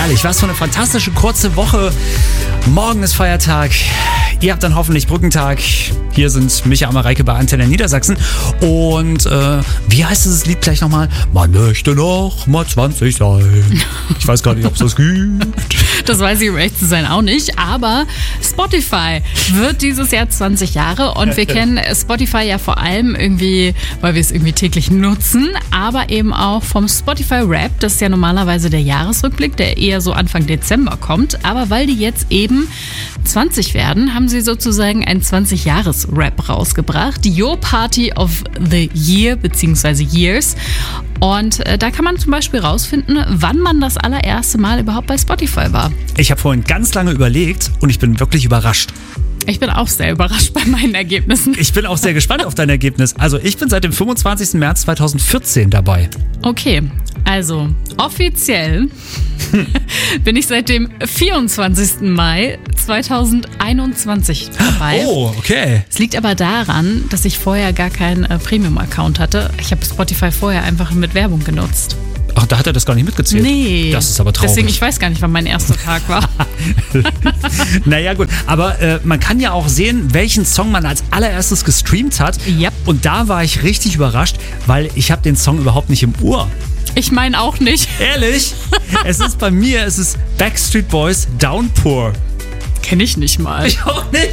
Herrlich, was für eine fantastische kurze Woche. Morgen ist Feiertag. Ihr habt dann hoffentlich Brückentag. Hier sind Micha und Mareike bei Antenne Niedersachsen. Und wie heißt dieses Lied gleich nochmal? Man möchte noch mal 20 sein. Ich weiß gar nicht, ob es das gibt. Das weiß ich, um echt zu sein, auch nicht. Aber Spotify wird dieses Jahr 20 Jahre. Und wir kennen Spotify ja vor allem irgendwie, weil wir es irgendwie täglich nutzen. Aber eben auch vom Spotify Rap. Das ist ja normalerweise der Jahresrückblick, der eher so Anfang Dezember kommt. Aber weil die jetzt eben 20 werden, haben sie sozusagen ein 20-Jahres-Rap rausgebracht. Die Your Party of the Year bzw. Years. Und da kann man zum Beispiel rausfinden, wann man das allererste Mal überhaupt bei Spotify war. Ich habe vorhin ganz lange überlegt und ich bin wirklich überrascht. Ich bin auch sehr überrascht bei meinen Ergebnissen. Ich bin auch sehr gespannt auf dein Ergebnis. Also ich bin seit dem 25. März 2014 dabei. Okay, also offiziell bin ich seit dem 24. Mai 2021 dabei. Oh, okay. Es liegt aber daran, dass ich vorher gar keinen Premium-Account hatte. Ich habe Spotify vorher einfach mit Werbung genutzt. Ach, da hat er das gar nicht mitgezählt? Nee. Das ist aber traurig. Deswegen, ich weiß gar nicht, wann mein erster Tag war. Naja gut, aber man kann ja auch sehen, welchen Song man als allererstes gestreamt hat. Yep. Und da war ich richtig überrascht, weil ich habe den Song überhaupt nicht im Ohr. Ich meine auch nicht. Ehrlich? Es ist Backstreet Boys Downpour. Kenne ich nicht mal. Ich auch nicht.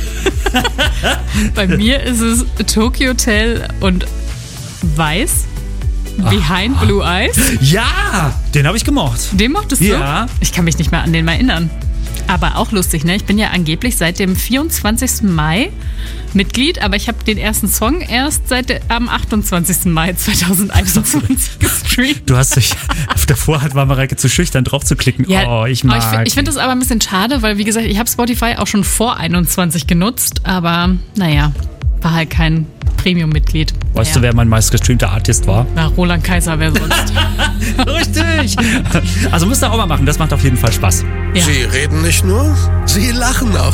Bei mir ist es Tokyo Hotel und Weiß. Behind Blue Eyes. Ja, den habe ich gemocht. Den mochtest du? Ja. Ich kann mich nicht mehr an den erinnern. Aber auch lustig, ne? Ich bin ja angeblich seit dem 24. Mai Mitglied, aber ich habe den ersten Song erst am 28. Mai 2021 gestreamt. Du hast dich, davor war Mareike zu schüchtern drauf zu klicken. Ja, oh, ich mag. Ich finde das aber ein bisschen schade, weil wie gesagt, ich habe Spotify auch schon vor 21 genutzt, aber naja, war halt kein Premium-Mitglied. Weißt du, wer mein meistgestreamter Artist war? Na, Roland Kaiser, wer sonst? Richtig! Also müsst ihr auch mal machen, das macht auf jeden Fall Spaß. Ja. Sie reden nicht nur, sie lachen auch